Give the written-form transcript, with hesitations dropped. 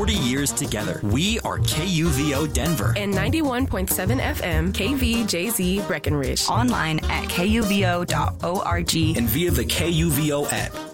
40 years together. We are KUVO Denver. And 91.7 FM KVJZ Breckenridge. Online at kuvo.org. And via the KUVO app.